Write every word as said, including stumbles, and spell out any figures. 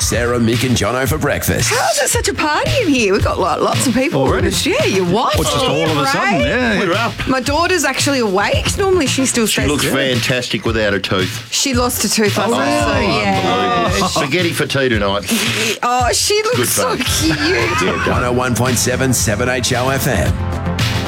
Sarah, Mick and Jono for breakfast. How's it such a party in here? We've got like, lots of people. Already? Yeah, your wife. Well, just all of a sudden, yeah. We're up. My daughter's actually awake. Normally she still She stays looks asleep. fantastic without her tooth. She lost a tooth last Oh, night, so yeah. unbelievable. Spaghetti for tea tonight. Oh, she looks so fun. cute. one oh one point seven, seven H O F M.